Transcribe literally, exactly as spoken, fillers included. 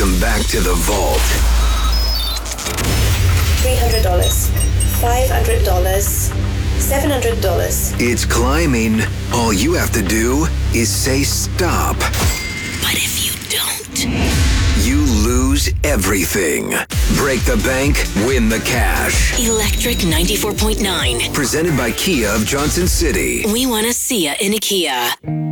Welcome back to the vault. three hundred dollars. five hundred dollars. seven hundred dollars. It's climbing. All you have to do is say stop. But if you don't, you lose everything. Break the bank, win the cash. Electric ninety-four point nine. Presented by Kia of Johnson City. We want to see ya in a Kia.